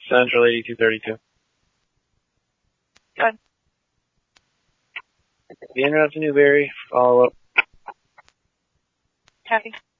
Central 8232. Good. The Internet to Newberry, follow up. Copy.